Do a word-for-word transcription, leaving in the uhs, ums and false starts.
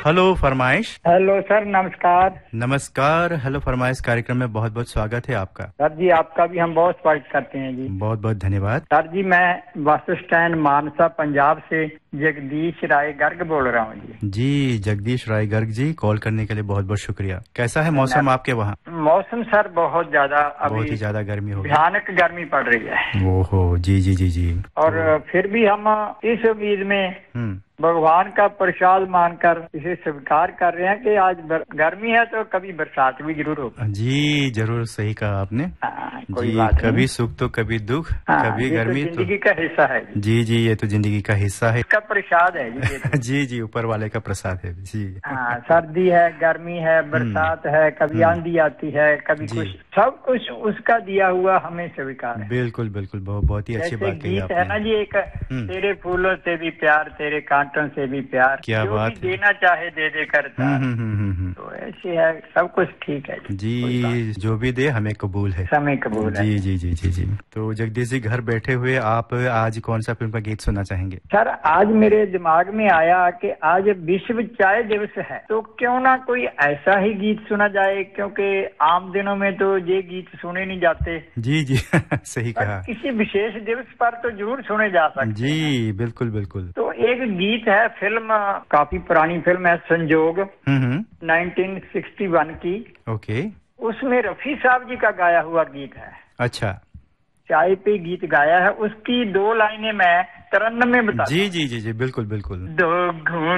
Hello फरमाइश। Hello sir, नमस्कार। नमस्कार। हेलो फरमाइश कार्यक्रम में बहुत बहुत स्वागत है आपका। सर जी, आपका भी हम बहुत स्वागत करते हैं जी। बहुत बहुत धन्यवाद। सर जी, मैं बस स्टैंड मानसा पंजाब से जगदीश राय गर्ग बोल रहा हूँ जी। जी जगदीश राय गर्ग जी, कॉल करने के लिए बहुत बहुत शुक्रिया। कैसा है मौसम आपके वहाँ? मौसम सर बहुत ज्यादा, बहुत ही ज्यादा गर्मी हो, भयानक गर्मी पड़ रही है। ओहो जी जी जी जी। और तो... फिर भी हम इस उम्मीद में भगवान का प्रसाद मानकर इसे स्वीकार कर रहे हैं कि आज गर्मी है तो कभी बरसात भी जरूर होगी। जी जरूर, सही कहा आपने। हाँ, कोई जी, बात कभी नहीं। सुख तो कभी दुख, हाँ, कभी गर्मी तो जिंदगी तो... का हिस्सा है जी। जी जी, ये तो जिंदगी का हिस्सा है, इसका प्रसाद है जी। तो... जी जी, ऊपर वाले का प्रसाद है जी। हाँ, सर्दी है, गर्मी है, बरसात है, कभी आंधी आती है, कभी कुछ, सब कुछ उसका दिया हुआ हमें स्वीकार है। बिल्कुल बिल्कुल, बहुत बहुत ही अच्छी बात कही आपने। है ना जी, एक तेरे फूलों से भी प्यार, तेरे कांटों से भी प्यार, क्या जो बात भी देना चाहे दे दे करता। तो ऐसे है, सब कुछ ठीक है जी, जो भी दे हमें कबूल है, हमें कबूल है। जी जी जी जी जी। तो जगदीश जी, घर बैठे हुए आप आज कौन सा फिल्म का गीत सुनना चाहेंगे? सर, आज मेरे दिमाग में आया कि आज विश्व चाय दिवस है, तो क्यों ना कोई ऐसा ही गीत सुना जाए, क्योंकि आम दिनों में तो ये गीत सुने नहीं जाते। जी जी सही कहा। किसी विशेष दिवस पर तो जरूर सुने जा सकते जी हैं। बिल्कुल बिल्कुल। तो एक गीत है, फिल्म काफी पुरानी फिल्म है, संजोग, नाइनटीन सिक्सटी वन की। ओके। उसमें रफी साहब जी का गाया हुआ गीत है। अच्छा। चाय पे गीत गाया है, उसकी दो लाइनें मैं तरन्नुम में बता। जी जी जी जी, बिल्कुल बिल्कुल। दो घूंट